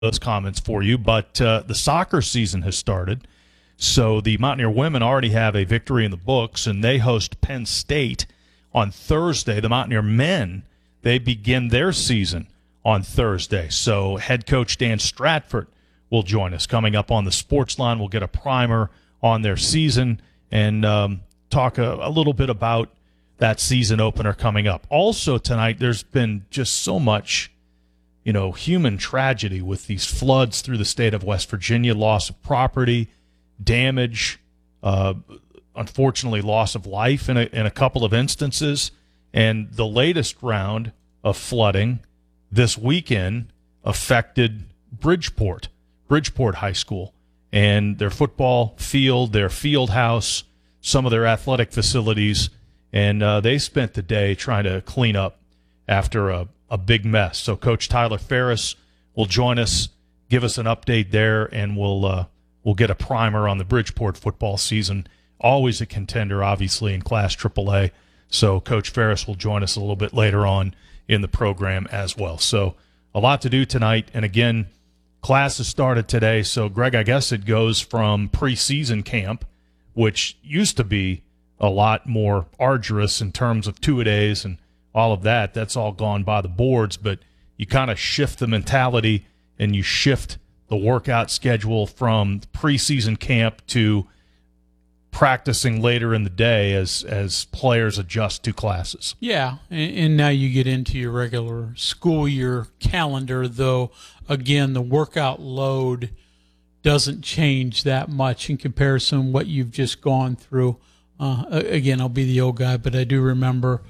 those comments for you. But the soccer season has started. So the Mountaineer women already have a victory in the books, and they host Penn State on Thursday. The Mountaineer men, they begin their season on Thursday. So head coach Dan Stratford will join us. Coming up on the Sports Line, we'll get a primer on their season and talk a little bit about that season opener coming up. Also tonight, there's been just so much, human tragedy with these floods through the state of West Virginia, loss of property, damage, unfortunately loss of life in a couple of instances. And the latest round of flooding this weekend affected Bridgeport High School and their football field, their field house, some of their athletic facilities, and they spent the day trying to clean up after a big mess. So Coach Tyler Ferris will join us, give us an update there, and we'll get a primer on the Bridgeport football season. Always a contender, obviously, in Class AAA. So Coach Ferris will join us a little bit later on in the program as well. So a lot to do tonight. And, again, class has started today. So, Greg, I guess it goes from preseason camp, which used to be a lot more arduous in terms of two-a-days and all of that. That's all gone by the boards. But you kind of shift the mentality and you shift the workout schedule from preseason camp to practicing later in the day as players adjust to classes. Yeah, and now you get into your regular school year calendar, though, again, the workout load doesn't change that much in comparison to what you've just gone through. Again, I'll be the old guy, but I do remember,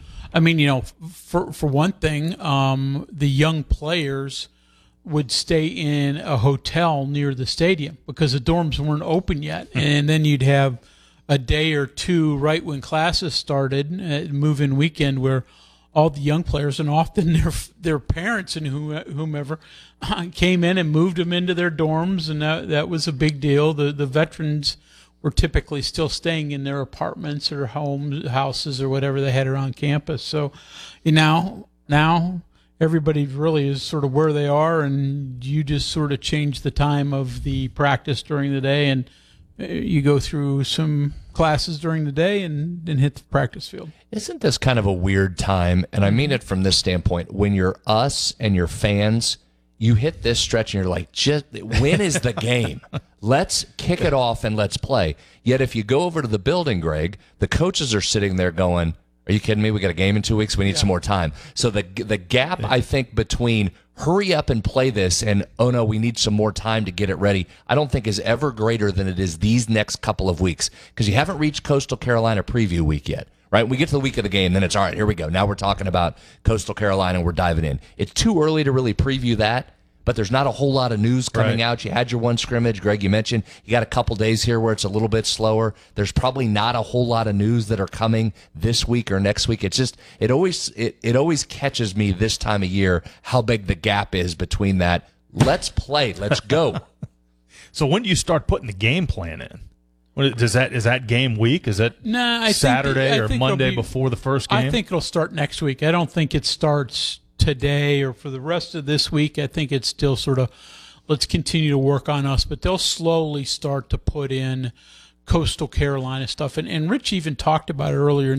for one thing, the young players would stay in a hotel near the stadium because the dorms weren't open yet. And then you'd have a day or two right when classes started, move-in weekend, where all the young players and often their parents and whomever came in and moved them into their dorms, and that was a big deal. The veterans were typically still staying in their apartments or houses or whatever they had around campus. So now everybody really is sort of where they are, and you just sort of change the time of the practice during the day, and you go through some classes during the day and hit the practice field. Isn't this kind of a weird time? And I mean it from this standpoint. When you're us and your fans, you hit this stretch and you're like, just when is the game? Let's kick it off and let's play. Yet if you go over to the building, Greg, the coaches are sitting there going, are you kidding me? We got a game in 2 weeks. We need some more time. So the gap, I think, between hurry up and play this and, oh, no, we need some more time to get it ready, I don't think is ever greater than it is these next couple of weeks, because you haven't reached Coastal Carolina preview week yet, right? We get to the week of the game, then it's, all right, here we go. Now we're talking about Coastal Carolina, and we're diving in. It's too early to really preview that. But there's not a whole lot of news coming out. You had your one scrimmage, Greg, you mentioned. You got a couple days here where it's a little bit slower. There's probably not a whole lot of news that are coming this week or next week. It's just it always catches me this time of year how big the gap is between that. Let's play. Let's go. So when do you start putting the game plan in? Is that game week? Is that Saturday or Monday before the first game? I think it'll start next week. I don't think it starts today or for the rest of this week. I think it's still sort of, let's continue to work on us, but they'll slowly start to put in Coastal Carolina stuff. And Rich even talked about it earlier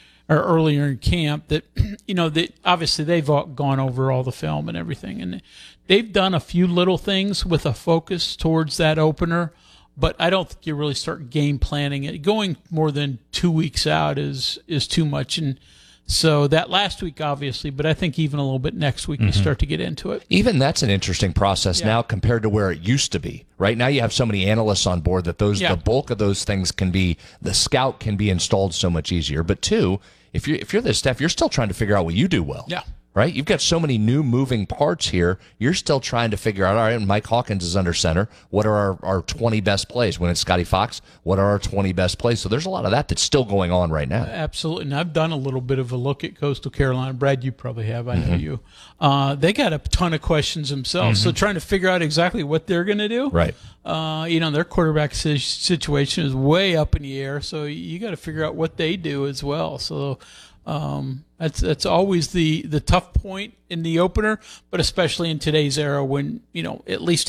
in camp that, that obviously they've gone over all the film and everything, and they've done a few little things with a focus towards that opener, but I don't think you really start game planning it. Going more than 2 weeks out is too much. And so that last week, obviously, but I think even a little bit next week you start to get into it. Even that's an interesting process now compared to where it used to be. Right now you have so many analysts on board that the bulk of those things the scout can be installed so much easier. But two, if you're the staff, you're still trying to figure out what you do well. Yeah. Right? You've got so many new moving parts here. You're still trying to figure out, all right, Mike Hawkins is under center. What are our 20 best plays? When it's Scotty Fox, what are our 20 best plays? So there's a lot of that's still going on right now. Absolutely. And I've done a little bit of a look at Coastal Carolina. Brad, you probably have. I know you. They got a ton of questions themselves. So trying to figure out exactly what they're going to do. Right. Their quarterback situation is way up in the air. So you got to figure out what they do as well. So That's always the tough point in the opener, but especially in today's era when, at least